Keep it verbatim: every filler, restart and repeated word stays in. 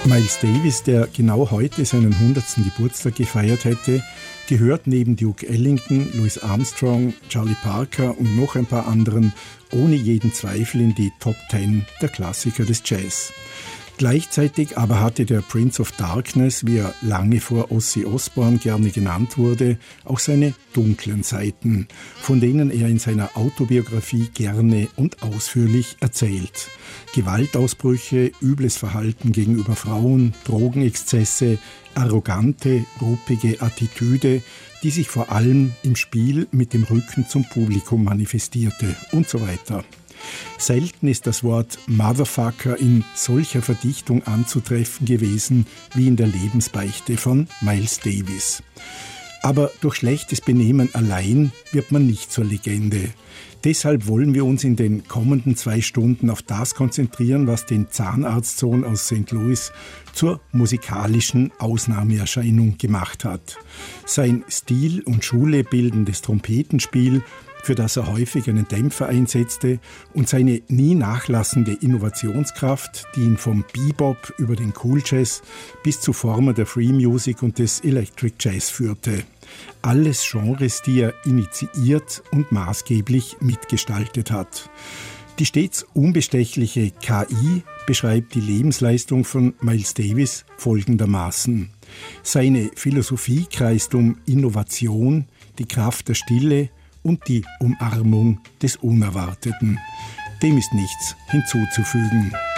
Miles Davis, der genau heute seinen hundertsten Geburtstag gefeiert hätte, gehört neben Duke Ellington, Louis Armstrong, Charlie Parker und noch ein paar anderen ohne jeden Zweifel in die Top Ten der Klassiker des Jazz. Gleichzeitig aber hatte der Prince of Darkness, wie er lange vor Ozzy Osbourne gerne genannt wurde, auch seine dunklen Seiten, von denen er in seiner Autobiografie gerne und ausführlich erzählt. Gewaltausbrüche, übles Verhalten gegenüber Frauen, Drogenexzesse, arrogante, ruppige Attitüde, die sich vor allem im Spiel mit dem Rücken zum Publikum manifestierte und so weiter. Selten ist das Wort Motherfucker in solcher Verdichtung anzutreffen gewesen wie in der Lebensbeichte von Miles Davis. Aber durch schlechtes Benehmen allein wird man nicht zur Legende. Deshalb wollen wir uns in den kommenden zwei Stunden auf das konzentrieren, was den Zahnarztsohn aus Sankt Louis zur musikalischen Ausnahmeerscheinung gemacht hat. Sein Stil- und Schule bildendes Trompetenspiel, für das er häufig einen Dämpfer einsetzte, und seine nie nachlassende Innovationskraft, die ihn vom Bebop über den Cool Jazz bis zu Formen der Free Music und des Electric Jazz führte. Alles Genres, die er initiiert und maßgeblich mitgestaltet hat. Die stets unbestechliche K I beschreibt die Lebensleistung von Miles Davis folgendermaßen. Seine Philosophie kreist um Innovation, die Kraft der Stille und die Umarmung des Unerwarteten. Dem ist nichts hinzuzufügen.